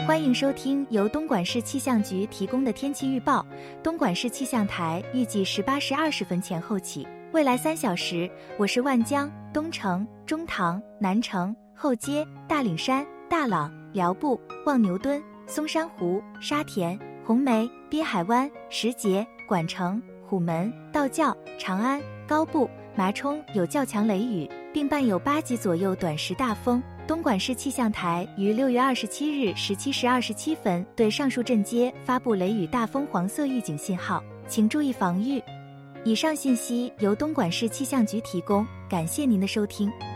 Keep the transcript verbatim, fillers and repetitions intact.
欢迎收听由东莞市气象局提供的天气预报。东莞市气象台预计十八时二十分前后起，未来三小时，我市万江、东城、中塘、南城、后街、大岭山、大朗、寮步、望牛墩、松山湖、沙田、红梅、滨海湾、石碣、莞城、虎门、道教、长安、高步、麻冲有较强雷雨，并伴有八级左右短时大风。东莞市气象台于六月二十七日十七时二十七分对上述镇街发布雷雨大风黄色预警信号，请注意防御。以上信息由东莞市气象局提供，感谢您的收听。